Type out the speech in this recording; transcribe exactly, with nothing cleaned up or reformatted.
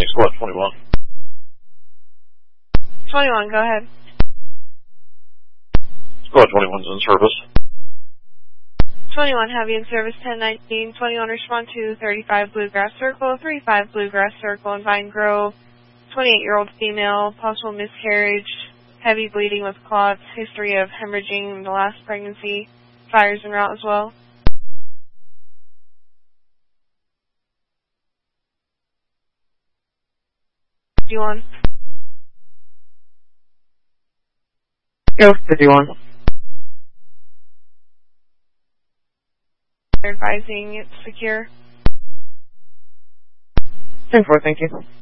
Squad twenty-one. twenty-one, go ahead. Squad twenty-one's in service. twenty-one, heavy in service, ten nineteen. twenty-one, respond to thirty-five Bluegrass Circle, thirty-five Bluegrass Circle in Vine Grove. twenty-eight-year-old female, possible miscarriage, heavy bleeding with clots, history of hemorrhaging in the last pregnancy, fires en route as well. fifty-one. Go, fifty-one. They're advising it's secure. ten four, thank you.